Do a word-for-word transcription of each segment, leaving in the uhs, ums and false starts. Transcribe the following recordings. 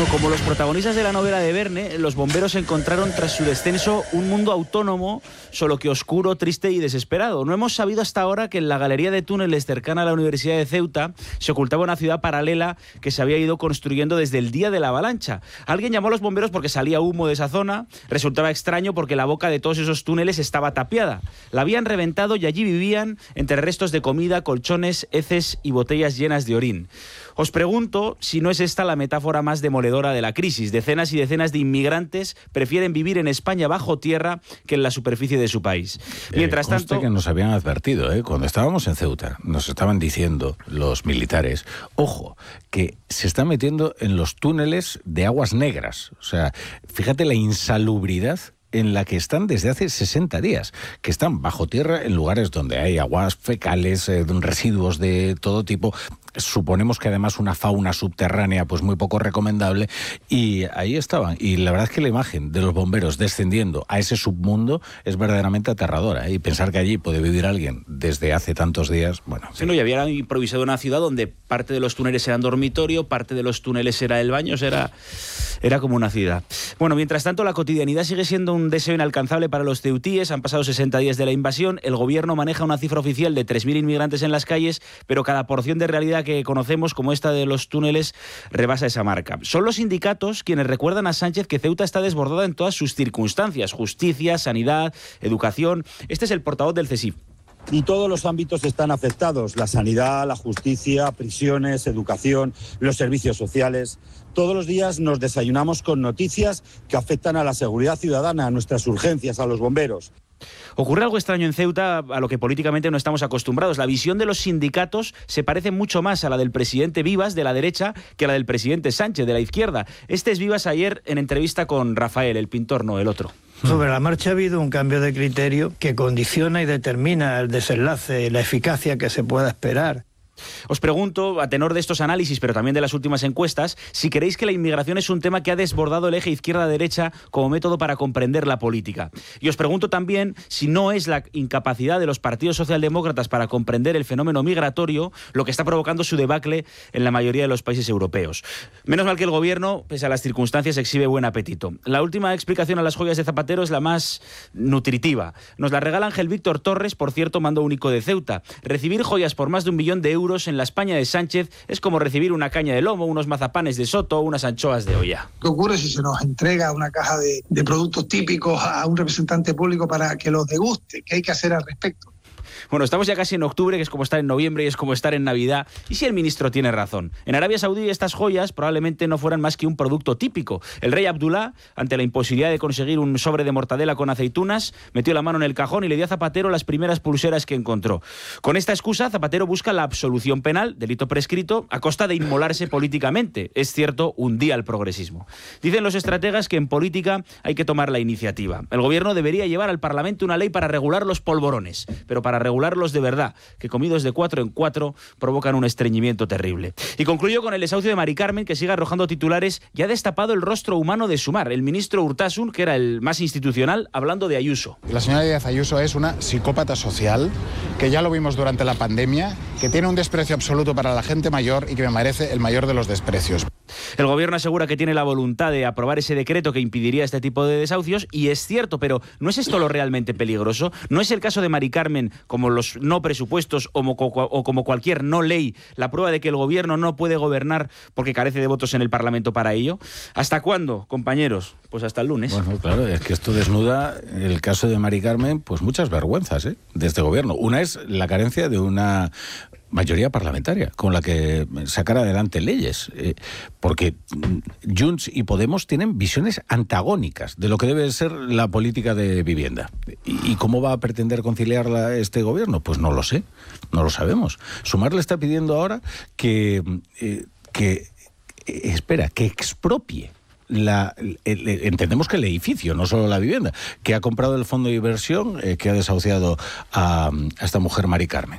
Como los protagonistas de la novela de Verne, los bomberos encontraron tras su descenso un mundo autónomo, solo que oscuro, triste y desesperado. No hemos sabido hasta ahora que en la galería de túneles cercana a la Universidad de Ceuta se ocultaba una ciudad paralela que se había ido construyendo desde el día de la avalancha. Alguien llamó a los bomberos porque salía humo de esa zona. Resultaba extraño porque la boca de todos esos túneles estaba tapiada. La habían reventado y allí vivían, entre restos de comida, colchones, heces y botellas llenas de orín. Os pregunto si no es esta la metáfora más demoledora de la crisis. Decenas y decenas de inmigrantes prefieren vivir en España bajo tierra que en la superficie de su país. Mientras eh, tanto... que nos habían advertido, ¿eh? Cuando estábamos en Ceuta, nos estaban diciendo los militares, ojo, que se están metiendo en los túneles de aguas negras. O sea, fíjate la insalubridad en la que están desde hace sesenta días, que están bajo tierra en lugares donde hay aguas fecales, eh, residuos de todo tipo. Suponemos que además una fauna subterránea pues muy poco recomendable, y ahí estaban. Y la verdad es que la imagen de los bomberos descendiendo a ese submundo es verdaderamente aterradora, ¿eh? Y pensar que allí puede vivir alguien desde hace tantos días, bueno... Sí, no, y habían improvisado una ciudad donde parte de los túneles eran dormitorio, parte de los túneles era el baño, o sea, era, era como una ciudad. Bueno, mientras tanto, la cotidianidad sigue siendo un deseo inalcanzable para los ceutíes. Han pasado sesenta días de la invasión, el gobierno maneja una cifra oficial de tres mil inmigrantes en las calles, pero cada porción de realidad que conocemos, como esta de los túneles, rebasa esa marca. Son los sindicatos quienes recuerdan a Sánchez que Ceuta está desbordada en todas sus circunstancias: justicia, sanidad, educación. Este es el portavoz del C S I F. Y todos los ámbitos están afectados: la sanidad, la justicia, prisiones, educación, los servicios sociales. Todos los días nos desayunamos con noticias que afectan a la seguridad ciudadana, a nuestras urgencias, a los bomberos. Ocurre algo extraño en Ceuta a lo que políticamente no estamos acostumbrados. La visión de los sindicatos se parece mucho más a la del presidente Vivas, de la derecha, que a la del presidente Sánchez, de la izquierda. Este es Vivas ayer en entrevista con Rafael, el pintor, no el otro. Sobre la marcha ha habido un cambio de criterio que condiciona y determina el desenlace, la eficacia que se pueda esperar. Os pregunto, a tenor de estos análisis, pero también de las últimas encuestas, si creéis que la inmigración es un tema que ha desbordado el eje izquierda-derecha como método para comprender la política. Y os pregunto también si no es la incapacidad de los partidos socialdemócratas para comprender el fenómeno migratorio lo que está provocando su debacle en la mayoría de los países europeos. Menos mal que el gobierno, pese a las circunstancias, exhibe buen apetito. La última explicación a las joyas de Zapatero es la más nutritiva. Nos la regala Ángel Víctor Torres, por cierto, mando único de Ceuta. Recibir joyas por más de un millón de euros en la España de Sánchez es como recibir una caña de lomo, unos mazapanes de Soto, unas anchoas de olla. ¿Qué ocurre si se nos entrega una caja de, de productos típicos a un representante público para que los deguste? ¿Qué hay que hacer al respecto? Bueno, estamos ya casi en octubre, que es como estar en noviembre y es como estar en Navidad. ¿Y si el ministro tiene razón? En Arabia Saudí estas joyas probablemente no fueran más que un producto típico. El rey Abdullah, ante la imposibilidad de conseguir un sobre de mortadela con aceitunas, metió la mano en el cajón y le dio a Zapatero las primeras pulseras que encontró. Con esta excusa, Zapatero busca la absolución penal, delito prescrito, a costa de inmolarse políticamente. Es cierto, hundía al progresismo. Dicen los estrategas que en política hay que tomar la iniciativa. El gobierno debería llevar al Parlamento una ley para regular los polvorones, pero para regular regularlos de verdad, que comidos de cuatro en cuatro provocan un estreñimiento terrible. Y concluyo con el desahucio de Mari Carmen, que sigue arrojando titulares y ha destapado el rostro humano de Sumar, el ministro Urtasun, que era el más institucional, hablando de Ayuso. La señora Díaz Ayuso es una psicópata social, que ya lo vimos durante la pandemia, que tiene un desprecio absoluto para la gente mayor y que me merece el mayor de los desprecios. El gobierno asegura que tiene la voluntad de aprobar ese decreto que impediría este tipo de desahucios, y es cierto, pero ¿no es esto lo realmente peligroso? ¿No es el caso de Mari Carmen, como los no presupuestos o como, o como cualquier no ley, la prueba de que el gobierno no puede gobernar porque carece de votos en el Parlamento para ello? ¿Hasta cuándo, compañeros? Pues hasta el lunes. Bueno, claro, es que esto desnuda el caso de Mari Carmen, pues muchas vergüenzas, ¿eh?, de este gobierno. Una es la carencia de una mayoría parlamentaria con la que sacar adelante leyes, eh, porque Junts y Podemos tienen visiones antagónicas de lo que debe ser la política de vivienda. ¿Y, y cómo va a pretender conciliarla este gobierno? Pues no lo sé, no lo sabemos. Sumar le está pidiendo ahora que, eh, que eh, espera, que expropie La, el, el, entendemos que el edificio, no solo la vivienda, que ha comprado el fondo de inversión, eh, que ha desahuciado a, a esta mujer Mari Carmen.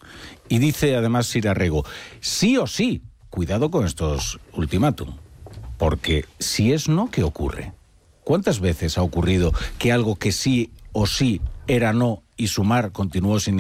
Y dice además Sira Rego, sí o sí, cuidado con estos ultimátum, porque si es no, ¿qué ocurre? ¿Cuántas veces ha ocurrido que algo que sí o sí era no y Sumar continuó sin